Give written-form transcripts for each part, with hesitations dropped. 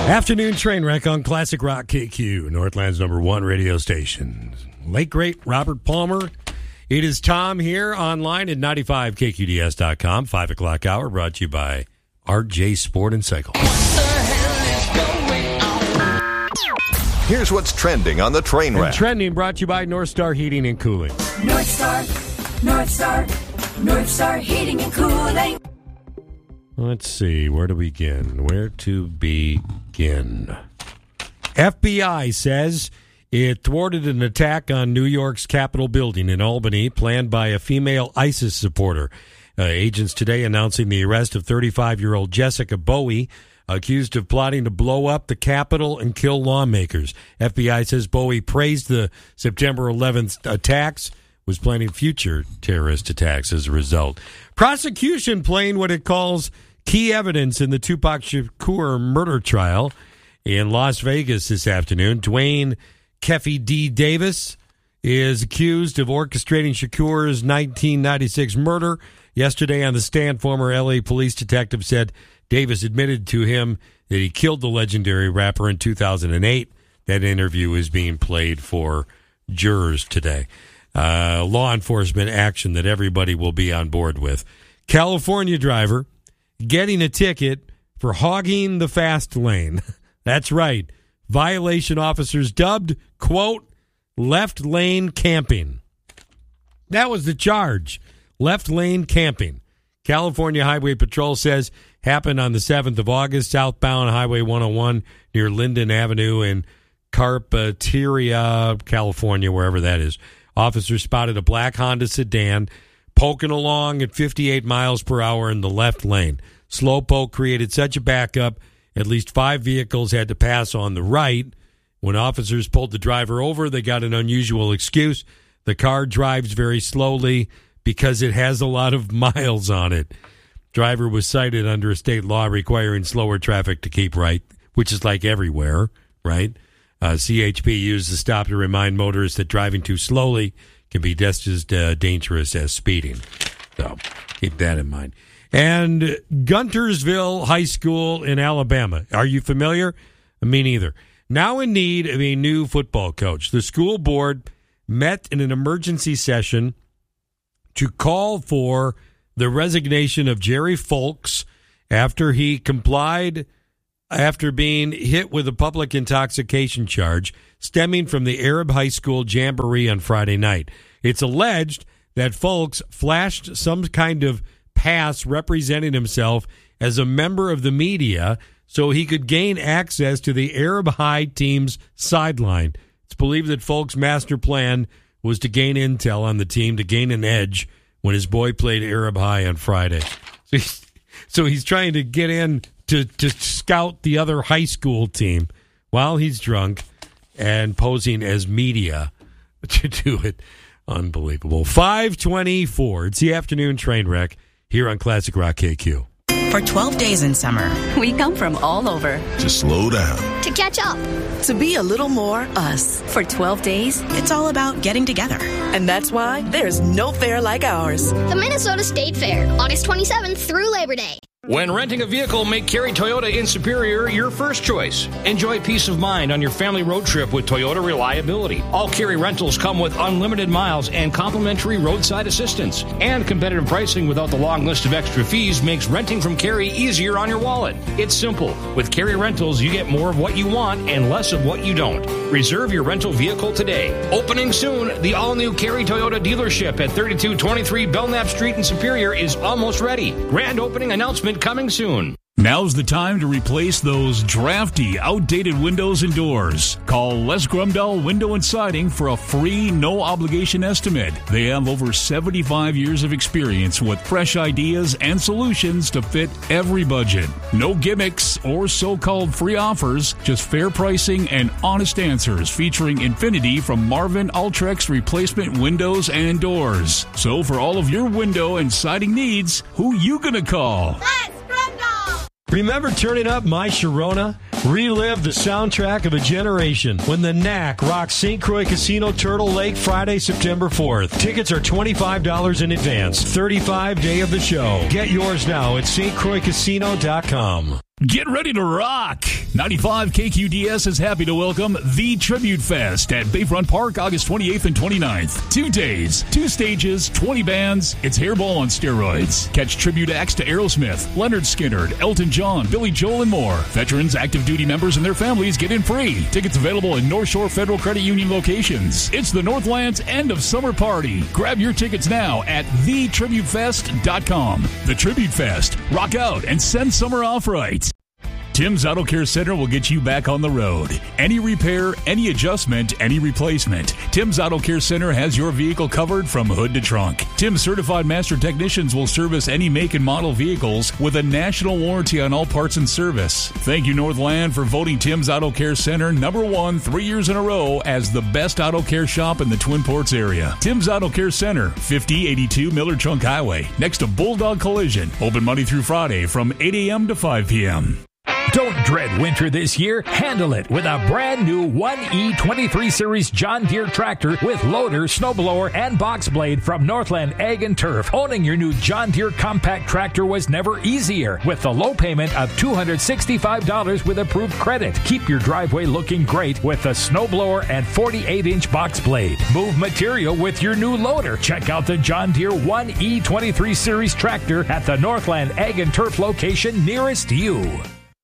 Afternoon train wreck on Classic Rock KQ, Northland's #1 radio station. Late great Robert Palmer. It is Tom here online at 95KQDS.com. 5 o'clock hour brought to you by RJ Sport and Cycle. Here's what's trending on the train wreck. Trending brought to you by North Star Heating and Cooling. North Star Heating and Cooling. Let's see, where to begin? FBI says it thwarted an attack on New York's Capitol building in Albany planned by a female ISIS supporter. Agents today announcing the arrest of 35-year-old Jessica Bowie, accused of plotting to blow up the Capitol and kill lawmakers. FBI says Bowie praised the September 11th attacks, was planning future terrorist attacks as a result. Prosecution playing what it calls key evidence in the Tupac Shakur murder trial in Las Vegas this afternoon. Dwayne Keffe D. Davis is accused of orchestrating Shakur's 1996 murder. Yesterday on the stand, former L.A. police detective said Davis admitted to him that he killed the legendary rapper in 2008. That interview is being played for jurors today. Law enforcement action that everybody will be on board with. California driver getting a ticket for hogging the fast lane. That's right. Violation officers dubbed, quote, left lane camping. That was the charge. Left lane camping. California Highway Patrol says happened on the 7th of August, southbound Highway 101 near Linden Avenue in Carpinteria, California, wherever that is. Officers spotted a black Honda sedan poking along at 58 miles per hour in the left lane. Slowpoke created such a backup, at least 5 vehicles had to pass on the right. When officers pulled the driver over, they got an unusual excuse. The car drives very slowly because it has a lot of miles on it. Driver was cited under a state law requiring slower traffic to keep right, which is like everywhere, right? CHP used the stop to remind motorists that driving too slowly can be just as dangerous as speeding. So keep that in mind. And Guntersville High School in Alabama. Are you familiar? Me neither. Now in need of a new football coach. The school board met in an emergency session to call for the resignation of Jerry Folks after he complied after being hit with a public intoxication charge stemming from the Arab High School Jamboree on Friday night. It's alleged that Folks flashed some kind of pass representing himself as a member of the media so he could gain access to the Arab High team's sideline. It's believed that Folks' master plan was to gain intel on the team to gain an edge when his boy played Arab High on Friday. So he's trying to get in to scout the other high school team while he's drunk and posing as media to do it. Unbelievable. 5:24. It's the afternoon train wreck here on Classic Rock KQ. For 12 days in summer, we come from all over. To slow down. To catch up. To be a little more us. For 12 days, it's all about getting together. And that's why there's no fair like ours. The Minnesota State Fair, August 27th through Labor Day. When renting a vehicle, make Cary Toyota in Superior your first choice. Enjoy peace of mind on your family road trip with Toyota Reliability. All Cary rentals come with unlimited miles and complimentary roadside assistance. And competitive pricing without the long list of extra fees makes renting from Cary easier on your wallet. It's simple. With Cary Rentals, you get more of what you want and less of what you don't. Reserve your rental vehicle today. Opening soon, the all-new Cary Toyota dealership at 3223 Belknap Street in Superior is almost ready. Grand opening announcement coming soon. Now's the time to replace those drafty, outdated windows and doors. Call Les Grumdahl Window and Siding for a free, no-obligation estimate. They have over 75 years of experience with fresh ideas and solutions to fit every budget. No gimmicks or so-called free offers, just fair pricing and honest answers featuring Infinity from Marvin Ultrex replacement windows and doors. So for all of your window and siding needs, who you gonna call? Remember turning up My Sharona? Relive the soundtrack of a generation when the Knack rocks St. Croix Casino Turtle Lake Friday, September 4th. Tickets are $25 in advance. 35 day of the show. Get yours now at stcroixcasino.com. Get ready to rock! 95 KQDS is happy to welcome The Tribute Fest at Bayfront Park August 28th and 29th. 2 days, 2 stages, 20 bands. It's Hairball on steroids. Catch tribute acts to Aerosmith, Leonard Skinner, Elton John, Billy Joel, and more. Veterans, active duty members, and their families get in free. Tickets available in North Shore Federal Credit Union locations. It's the Northland's end of summer party. Grab your tickets now at thetributefest.com. The Tribute Fest. Rock out and send summer off right. Tim's Auto Care Center will get you back on the road. Any repair, any adjustment, any replacement. Tim's Auto Care Center has your vehicle covered from hood to trunk. Tim's certified master technicians will service any make and model vehicles with a national warranty on all parts and service. Thank you, Northland, for voting Tim's Auto Care Center #1 3 years in a row as the best auto care shop in the Twin Ports area. Tim's Auto Care Center, 5082 Miller Trunk Highway, next to Bulldog Collision. Open Monday through Friday from 8 a.m. to 5 p.m. Don't dread winter this year. Handle it with a brand new 1E23 Series John Deere tractor with loader, snowblower, and box blade from Northland Ag and Turf. Owning your new John Deere compact tractor was never easier with the low payment of $265 with approved credit. Keep your driveway looking great with the snowblower and 48-inch box blade. Move material with your new loader. Check out the John Deere 1E23 Series tractor at the Northland Ag and Turf location nearest you.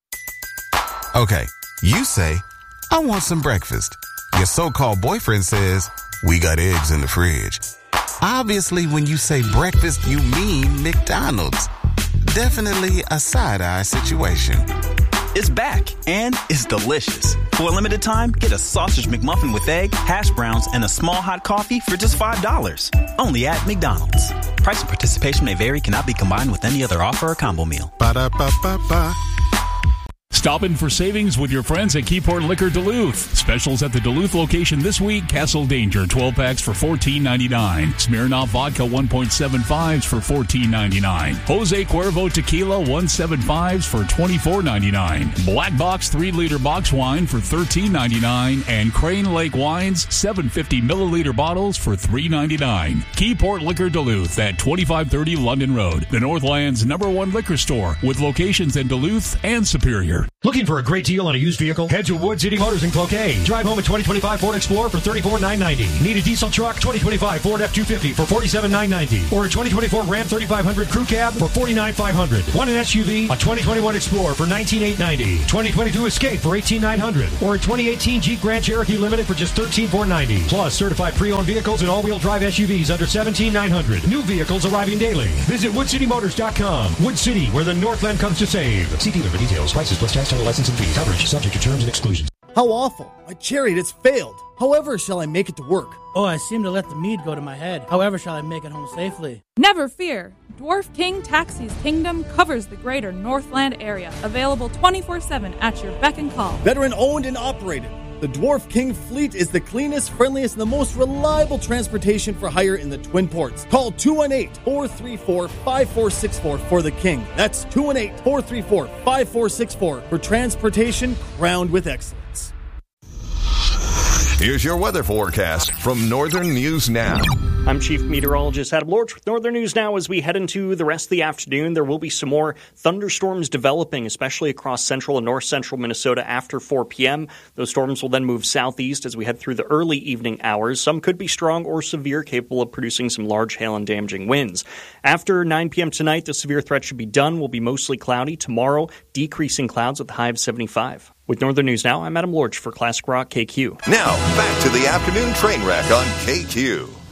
Okay, you say, I want some breakfast. Your so-called boyfriend says, we got eggs in the fridge. Obviously, when you say breakfast, you mean McDonald's. Definitely a side-eye situation. It's back, and it's delicious. For a limited time, get a sausage McMuffin with egg, hash browns, and a small hot coffee for just $5. Only at McDonald's. Price and participation may vary, cannot be combined with any other offer or combo meal. Ba-da-ba-ba-ba. Stop in for savings with your friends at Keyport Liquor Duluth. Specials at the Duluth location this week. Castle Danger 12 packs for $14.99. Smirnoff Vodka 1.75s for $14.99. Jose Cuervo Tequila 1.75s for $24.99. Black Box 3-liter box wine for $13.99. And Crane Lake Wines 750 milliliter bottles for $3.99. Keyport Liquor Duluth at 2530 London Road. The Northland's #1 liquor store with locations in Duluth and Superior. Looking for a great deal on a used vehicle? Head to Wood City Motors in Cloquet. Drive home a 2025 Ford Explorer for $34,990. Need a diesel truck? 2025 Ford F-250 for $47,990. Or a 2024 Ram 3500 Crew Cab for $49,500. Want an SUV? A 2021 Explorer for $19,890. 2022 Escape for $18,900. Or a 2018 Jeep Grand Cherokee Limited for just $13,490. Plus certified pre-owned vehicles and all-wheel drive SUVs under $17,900. New vehicles arriving daily. Visit WoodCityMotors.com. Wood City, where the Northland comes to save. See dealer for details. Prices plus tax, title, license, and fees. Coverage subject to terms and exclusions. How awful. My chariot has failed. However shall I make it to work? Oh, I seem to let the mead go to my head. However shall I make it home safely? Never fear. Dwarf King Taxis Kingdom covers the greater Northland area. Available 24/7 at your beck and call. Veteran owned and operated. The Dwarf King fleet is the cleanest, friendliest, and the most reliable transportation for hire in the Twin Ports. Call 218-434-5464 for the King. That's 218-434-5464 for transportation crowned with excellence. Here's your weather forecast from Northern News Now. I'm Chief Meteorologist Adam Lorch with Northern News Now. As we head into the rest of the afternoon, there will be some more thunderstorms developing, especially across central and north central Minnesota after 4 p.m. Those storms will then move southeast as we head through the early evening hours. Some could be strong or severe, capable of producing some large hail and damaging winds. After 9 p.m. tonight, the severe threat should be done. Will be mostly cloudy. Tomorrow, decreasing clouds with a high of 75. With Northern News Now, I'm Adam Lorch for Classic Rock KQ. Now, back to the afternoon train wreck on KQ.